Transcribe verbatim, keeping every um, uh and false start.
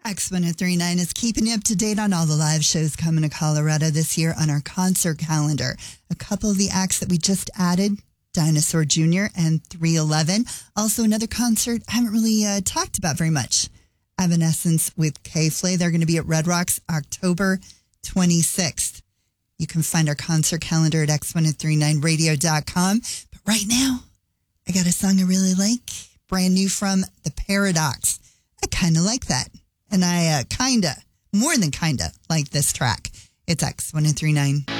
X one oh three point nine is keeping you up to date on all the live shows coming to Colorado this year on our concert calendar. A couple of the acts that we just added, Dinosaur Junior and three eleven. Also another concert I haven't really uh, talked about very much. Evanescence with K-Flay. They're going to be at Red Rocks October twenty-sixth. You can find our concert calendar at x one oh three nine radio dot com. But right now, I got a song I really like. Brand new from The Paradox. I kind of like that. And I uh, kind of, more than kind of, like this track. It's X one oh three nine.